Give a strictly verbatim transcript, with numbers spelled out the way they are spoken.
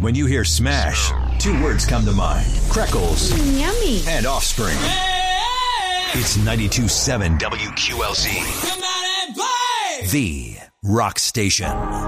When you hear Smash, two words come to mind. Freckles Mm, yummy. and Offspring. It's ninety-two point seven W Q L Z. The Rock Station.